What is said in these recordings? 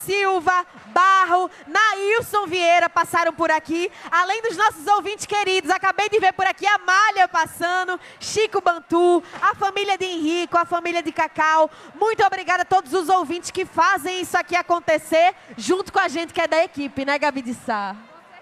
Silva, Barro, Nailson Vieira passaram por aqui, além dos nossos ouvintes queridos. Acabei de ver por aqui a Malha passando, Chico Bantu, a família de Henrico, a família de Cacau. Muito obrigada a todos os ouvintes que fazem isso aqui acontecer, junto com a gente que é da equipe, né, Gabi de Sá?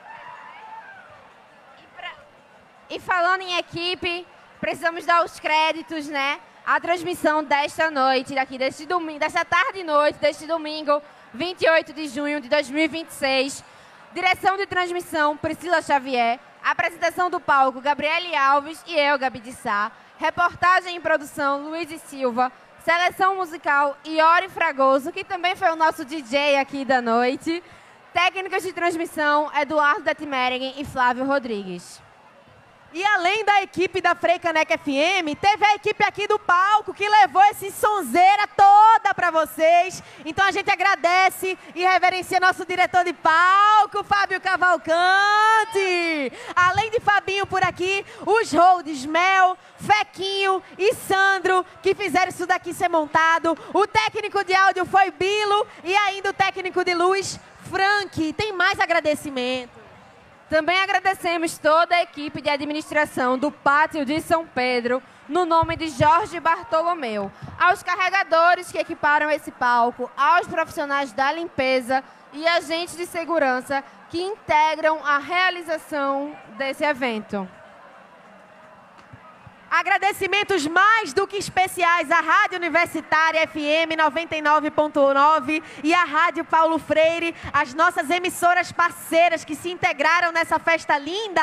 E falando em equipe, precisamos dar os créditos, né? A transmissão desta noite, deste domingo, desta tarde e noite, deste domingo, 28 de junho de 2026. Direção de transmissão, Priscila Xavier. Apresentação do palco, Gabriele Alves e eu, Gabi de Sá. Reportagem e produção, Luiz e Silva. Seleção musical, Iori Fragoso, que também foi o nosso DJ aqui da noite. Técnicas de transmissão, Eduardo Detmeringen e Flávio Rodrigues. E além da equipe da Freicaneca FM, teve a equipe aqui do palco que levou esse sonzeira toda para vocês. Então a gente agradece e reverencia nosso diretor de palco, Fábio Cavalcante. Além de Fabinho por aqui, os holds Mel, Fequinho e Sandro, que fizeram isso daqui ser montado. O técnico de áudio foi Bilo e ainda o técnico de luz, Frank. Tem mais agradecimento. Também agradecemos toda a equipe de administração do Pátio de São Pedro, no nome de Jorge Bartolomeu, aos carregadores que equiparam esse palco, aos profissionais da limpeza e agentes de segurança que integram a realização desse evento. Agradecimentos mais do que especiais à Rádio Universitária FM 99.9 e à Rádio Paulo Freire, as nossas emissoras parceiras que se integraram nessa festa linda.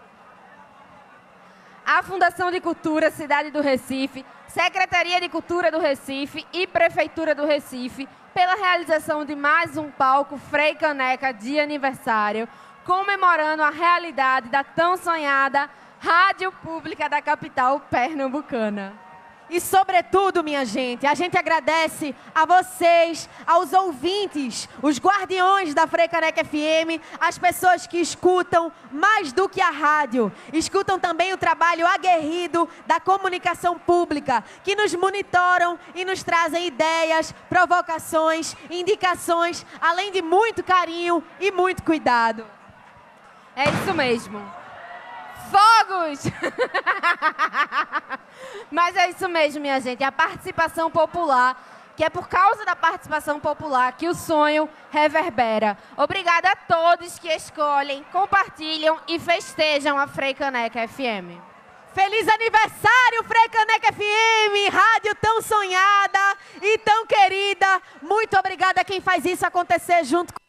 A Fundação de Cultura Cidade do Recife, Secretaria de Cultura do Recife e Prefeitura do Recife, pela realização de mais um palco Freicaneca de aniversário, comemorando a realidade da tão sonhada Rádio Pública da capital pernambucana. E, sobretudo, minha gente, a gente agradece a vocês, aos ouvintes, os guardiões da Freicaneca FM, as pessoas que escutam mais do que a rádio. Escutam também o trabalho aguerrido da comunicação pública, que nos monitoram e nos trazem ideias, provocações, indicações, além de muito carinho e muito cuidado. É isso mesmo. Fogos! Mas é isso mesmo, minha gente. A participação popular, que é por causa da participação popular que o sonho reverbera. Obrigada a todos que escolhem, compartilham e festejam a Freicaneca FM. Feliz aniversário, Freicaneca FM, rádio tão sonhada e tão querida. Muito obrigada a quem faz isso acontecer junto com